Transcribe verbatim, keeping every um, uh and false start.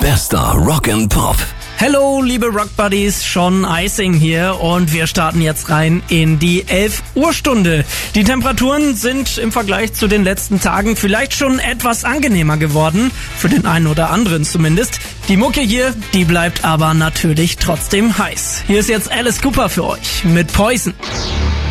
Bester Rock and Pop. Hello, liebe Rock Buddies, Sean Icing hier und wir starten jetzt rein in die elf Uhr Stunde. Die Temperaturen sind im Vergleich zu den letzten Tagen vielleicht schon etwas angenehmer geworden, für den einen oder anderen zumindest. Die Mucke hier, die bleibt aber natürlich trotzdem heiß. Hier ist jetzt Alice Cooper für euch mit Poison.